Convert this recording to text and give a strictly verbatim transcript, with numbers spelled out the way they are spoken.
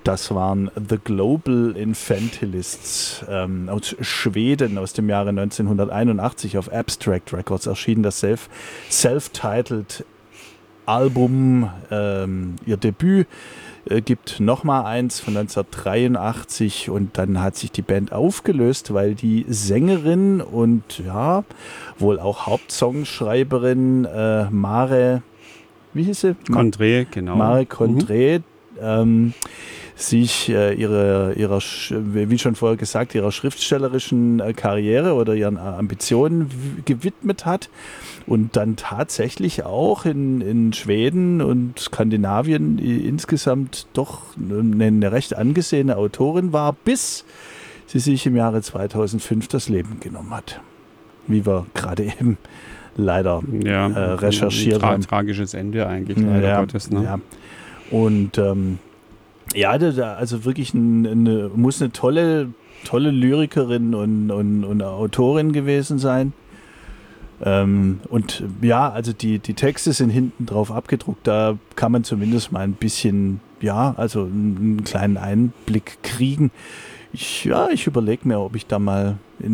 Das waren The Global Infantilists ähm, aus Schweden aus dem Jahre neunzehnhunderteinundachtzig auf Abstract Records erschienen, das Self, Self-Titled Album, ähm, ihr Debüt. Äh, gibt nochmal eins von neunzehnhundertdreiundachtzig und dann hat sich die Band aufgelöst, weil die Sängerin und ja, wohl auch Hauptsongschreiberin äh, Mare, wie hieß sie? Condré, genau. Mare Condré, mhm. ähm, sich äh, ihre, ihrer, wie schon vorher gesagt, ihrer schriftstellerischen äh, Karriere oder ihren Ambitionen w- gewidmet hat und dann tatsächlich auch in, in Schweden und Skandinavien insgesamt doch eine, eine recht angesehene Autorin war, bis sie sich im Jahre zweitausendfünf das Leben genommen hat. Wie wir gerade eben leider ja, äh, recherchiert tra- haben. Tragisches Ende eigentlich, leider ja, Gottes. Ne? Ja. Und ähm, ja, da, also wirklich ein, eine, muss eine tolle, tolle Lyrikerin und, und, und Autorin gewesen sein. Ähm, und ja, also die, die Texte sind hinten drauf abgedruckt, da kann man zumindest mal ein bisschen, ja, also einen, einen kleinen Einblick kriegen. Ich, ja, ich überlege mir, ob ich da mal in